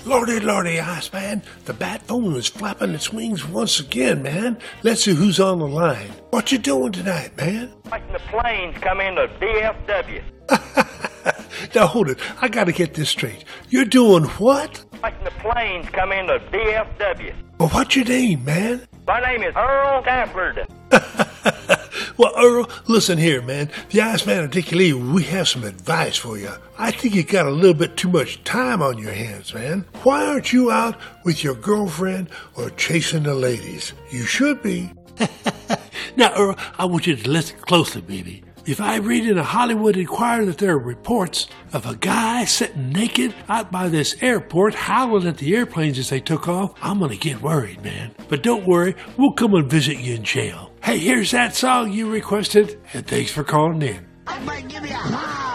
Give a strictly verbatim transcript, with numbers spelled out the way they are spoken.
Lordy, lordy, Iceman. The bat phone is flapping its wings once again, man. Let's see who's on the line. What you doing tonight, man? Watching the planes come into D F W. Now hold it. I gotta get this straight. You're doing what? Watching the planes come into D F W. Well, what's your name, man? My name is Earl Gafford. Well, Earl, listen here, man. The Iceman and Dickie Lee, we have some advice for you. I think you got a little bit too much time on your hands, man. Why aren't you out with your girlfriend or chasing the ladies? You should be. Now, Earl, I want you to listen closely, baby. If I read in a Hollywood Inquirer that there are reports of a guy sitting naked out by this airport howling at the airplanes as they took off, I'm going to get worried, man. But don't worry, we'll come and visit you in jail. Hey, here's that song you requested, and thanks for calling in. I might give you a howl.